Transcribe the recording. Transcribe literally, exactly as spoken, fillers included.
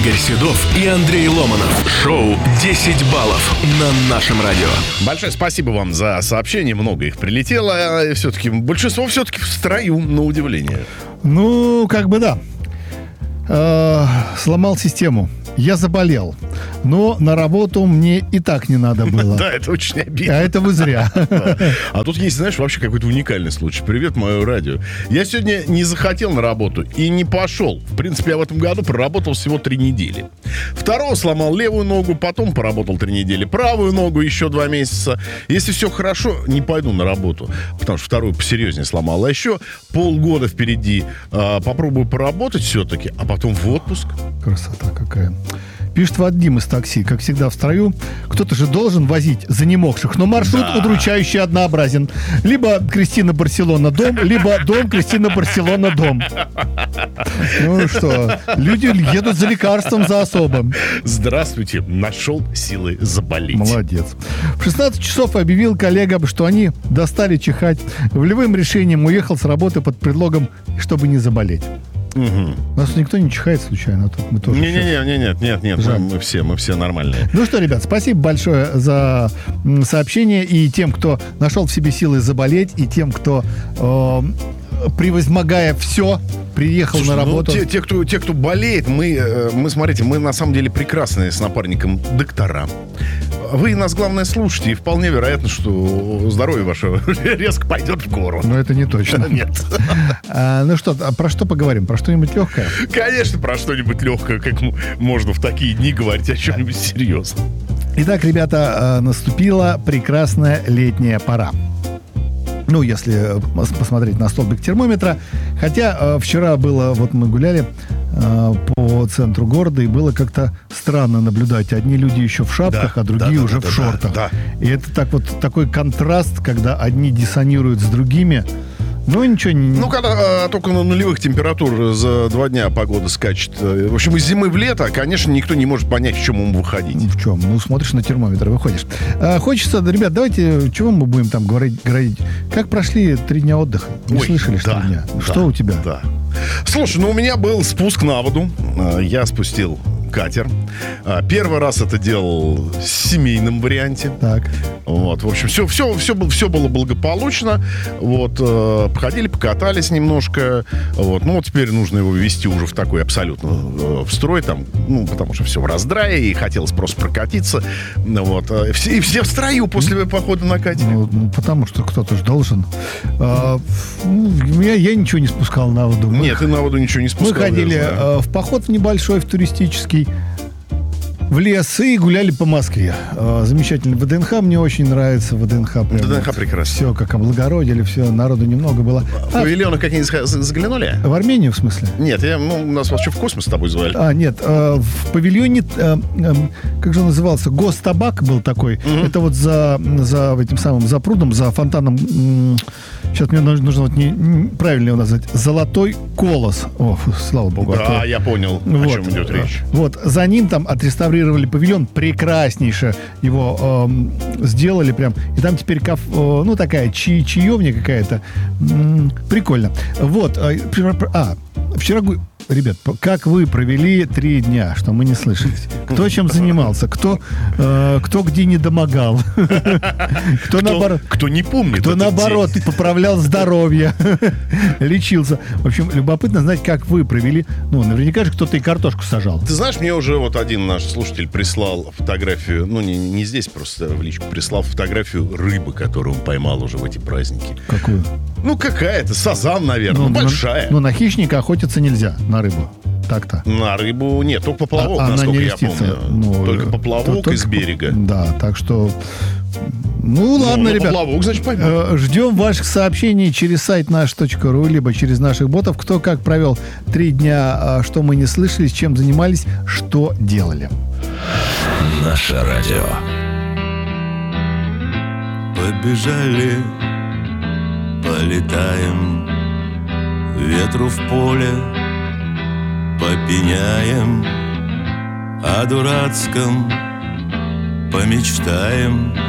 Игорь Седов и Андрей Ломанов. Шоу «десять баллов» на нашем радио. Большое спасибо вам за сообщения. Много их прилетело. И все-таки большинство все-таки в строю, на удивление. Ну, как бы да. Э, сломал систему. Я заболел. Но на работу мне и так не надо было. Да, это очень обидно. А это вы зря. А тут есть, знаешь, вообще какой-то уникальный случай. Привет, мое радио. Я сегодня не захотел на работу и не пошел. В принципе, я в этом году проработал всего три недели. Второго сломал левую ногу, потом поработал три недели правую ногу, еще два месяца. Если все хорошо, не пойду на работу, потому что вторую посерьезнее сломал. А еще полгода впереди. Попробую поработать все-таки, а потом в отпуск. Красота какая. Пишет Вадим из такси. Как всегда в строю. Кто-то же должен возить занемогших. Но маршрут да. удручающе однообразен. Либо Кристина Барселона дом, либо дом Кристина Барселона дом. Ну что, люди едут за лекарством, за особым. Здравствуйте. Нашел силы заболеть. Молодец. В шестнадцать часов объявил коллегам, что они достали чихать. Волевым решением уехал с работы под предлогом, чтобы не заболеть. Угу. У нас никто не чихает случайно. Тут мы тоже не, не, не, не, нет, нет, нет, мы, мы все, мы все нормальные. Ну что, ребят, спасибо большое за сообщение и тем, кто нашел в себе силы заболеть, и тем, кто, э, превозмогая все, приехал Слушай, на работу. Ну, те, те, кто, те, кто болеет, мы, мы, смотрите, мы на самом деле прекрасные с напарником доктора. Вы нас, главное, слушайте, и вполне вероятно, что здоровье ваше резко пойдет в гору. Но это не точно. Нет. А, ну что, а про что поговорим? Про что-нибудь легкое? Конечно, про что-нибудь легкое, как можно в такие дни говорить о чем-нибудь серьезном. Итак, ребята, наступила прекрасная летняя пора. Ну, если посмотреть на столбик термометра. Хотя э, вчера было, вот мы гуляли э, по центру города, и было как-то странно наблюдать. Одни люди еще в шапках, да, а другие да, уже да, в да, шортах. Да, да. И это так вот такой контраст, когда одни диссонируют с другими. Ну, ничего не... Ну, когда а, только на нулевых температур за два дня погода скачет. В общем, из зимы в лето, конечно, никто не может понять, в чем ему выходить. В чем? Ну, смотришь на термометр, выходишь. А, хочется, ребят, давайте, чего мы будем там говорить? говорить? Как прошли три дня отдыха? Не Ой, слышали, что да, дня? Да, что у тебя? Да. Слушай, ну, у меня был спуск на воду. Я спустил катер. Первый раз это делал в семейном варианте. Так. Вот, в общем, все, все, все, было, все было благополучно. Вот, э, походили, покатались немножко. Вот, ну, вот теперь нужно его ввести уже в такой абсолютно э, в строй, там, ну, потому что все в раздрае, и хотелось просто прокатиться. Вот, э, все, и все в строю после похода на катере. Ну, потому что кто-то же должен. А, я, я ничего не спускал на воду. Мы, Нет, ты на воду ничего не спускал. Мы ходили э, в поход в небольшой, в туристический, в лес и гуляли по Москве. Замечательный ВДНХ, мне очень нравится ВДНХ. Прям ВДНХ вот прекрасно. Все как облагородили, все, народу немного было. В павильоны какие-нибудь заглянули? В Армению, в смысле? Нет, я, ну, нас вообще в космос с тобой звали. А, нет, в павильоне, как же он назывался, Гостабак был такой. Mm-hmm. Это вот за, за этим самым, за прудом, за фонтаном. Сейчас мне нужно вот не, не, правильно его назвать. Золотой колос. О, слава богу. Да, а то... я понял, вот, о чем идет речь. Вот, за ним там отреставрировали павильон, прекраснейше его э, сделали прям. И там теперь каф, э, ну, такая чай, чаевня какая-то. М-м, прикольно. Вот. Э, а, вчера... Ребят, как вы провели три дня, что мы не слышали? Кто чем занимался? Кто, э, кто где не домогал? Кто, кто, наоборот, кто не помнит? Кто наоборот день. Поправлял здоровье, лечился. В общем, любопытно знать, как вы провели. Ну, наверняка же кто-то и картошку сажал. Ты знаешь, мне уже вот один наш слушатель прислал фотографию, ну, не, не здесь, просто в личку, прислал фотографию рыбы, которую он поймал уже в эти праздники. Какую? Ну, какая-то, сазан, наверное, ну, большая. Ну, на хищника охотиться нельзя, на рыбу. Так-то. На рыбу нет, только поплавок, а, насколько я помню. Ну, только поплавок только из берега. Да, так что... Ну, ладно, ну, ребят. Поплавок, значит, э, ждем ваших сообщений через сайт наш точка ру, либо через наших ботов. Кто как провел три дня, что мы не слышали, с чем занимались, что делали. Наше радио. Побежали, полетаем, ветру в поле попеняем, о дурацком помечтаем.